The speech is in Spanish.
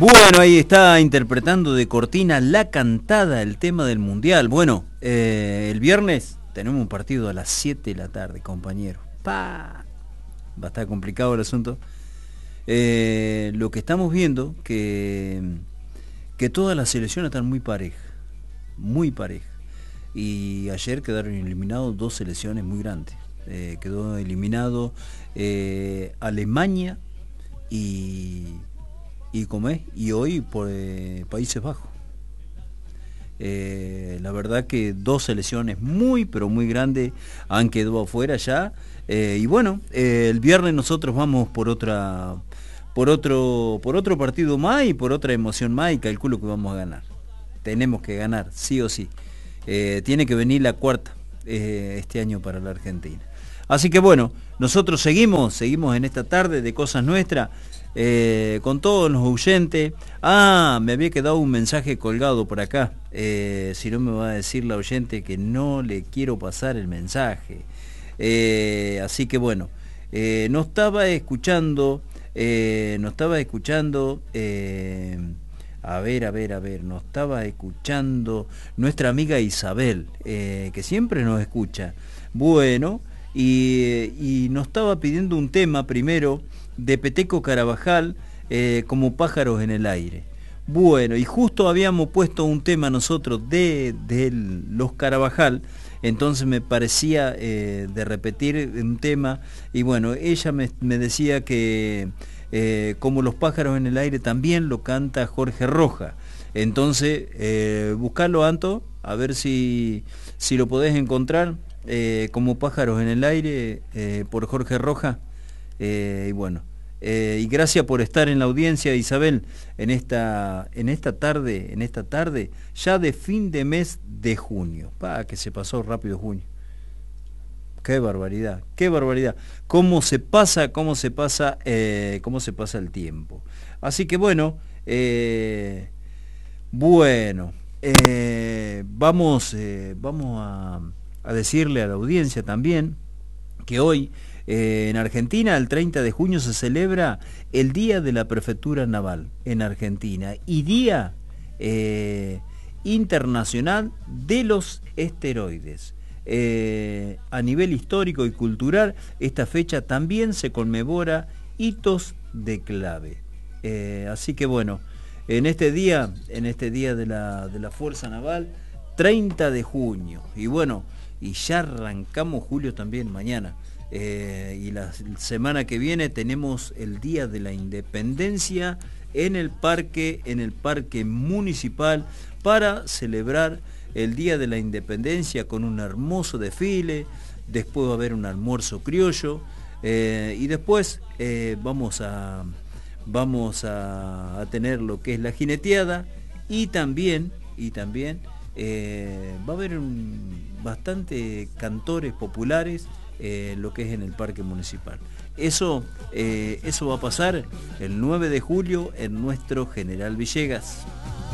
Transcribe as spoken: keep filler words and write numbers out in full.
Bueno, ahí está interpretando de cortina La Cantada, el tema del Mundial. Bueno, eh, el viernes tenemos un partido a las siete de la tarde, compañero. Pa. Va a estar complicado el asunto. Eh, lo que estamos viendo, que, que todas las selecciones están muy parejas, muy parejas. Y ayer quedaron eliminados dos selecciones muy grandes. Eh, quedó eliminado eh, Alemania y... y como es, y hoy por eh, Países Bajos. Eh, la verdad que dos selecciones muy, pero muy grandes han quedado afuera ya. Eh, y bueno, eh, el viernes nosotros vamos por otra, por otro, por otro partido más y por otra emoción más y calculo que vamos a ganar. Tenemos que ganar, sí o sí. Eh, tiene que venir la cuarta eh, este año para la Argentina. Así que bueno, nosotros seguimos, seguimos en esta tarde de Cosas Nuestras. Eh, con todos los oyentes. Ah, me había quedado un mensaje colgado por acá. Eh, si no me va a decir la oyente que no le quiero pasar el mensaje. Eh, así que bueno, eh, no estaba escuchando, eh, no estaba escuchando, eh, a ver, a ver, a ver, no estaba escuchando nuestra amiga Isabel, eh, que siempre nos escucha. Bueno, y, y nos estaba pidiendo un tema primero de Peteco Carabajal, eh, como Pájaros en el Aire. Bueno, y justo habíamos puesto un tema nosotros de, de los Carabajal, entonces me parecía eh, de repetir un tema, y bueno, ella me, me decía que eh, como Los Pájaros en el Aire también lo canta Jorge Roja. Entonces, eh, buscalo, Anto, a ver si, si lo podés encontrar, eh, como Pájaros en el Aire, eh, por Jorge Roja. Eh, y bueno, eh, y gracias por estar en la audiencia, Isabel, en esta, en esta tarde, en esta tarde, ya de fin de mes de junio. Pa, que se pasó rápido junio. Qué barbaridad, qué barbaridad. Cómo se pasa, cómo se pasa, eh, cómo se pasa el tiempo. Así que bueno, eh, bueno, eh, vamos, eh, vamos a, a decirle a la audiencia también que hoy Eh, en Argentina, el treinta de junio, se celebra el Día de la Prefectura Naval en Argentina y Día eh, Internacional de los Esteroides. Eh, a nivel histórico y cultural, esta fecha también se conmemora hitos de clave. Eh, así que bueno, en este día, en este día de la, de la Fuerza Naval, treinta de junio, y bueno, y ya arrancamos julio también mañana. Eh, y la semana que viene tenemos el Día de la Independencia en el parque, en el parque municipal, para celebrar el Día de la Independencia con un hermoso desfile. Después va a haber un almuerzo criollo, eh, y después eh, vamos a vamos a, a tener lo que es la jineteada, y también y también eh, va a haber un, bastante cantores populares. Eh, lo que es en el parque municipal. Eso, eh, eso va a pasar el nueve de julio en nuestro General Villegas.